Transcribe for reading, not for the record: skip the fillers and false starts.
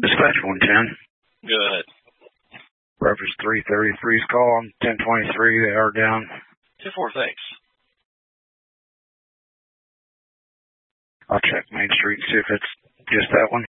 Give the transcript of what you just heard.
Dispatch 110. Go ahead. Reference 333's call on 1023. They are down. 2-4, thanks. I'll check Main Street and see if it's just that one.